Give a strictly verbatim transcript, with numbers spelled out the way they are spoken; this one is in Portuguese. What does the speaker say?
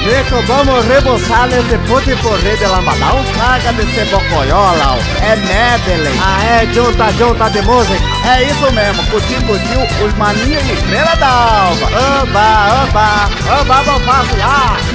Nico, vamos reboçar nesse puto porrê de lambadão? Larga de ser bocoiola, é medley. Ah, é, junta, junta de música. É isso mesmo, curtiu, curtiu, os maninhos e estrela da alva. Oba, oba, oba, vamos passear.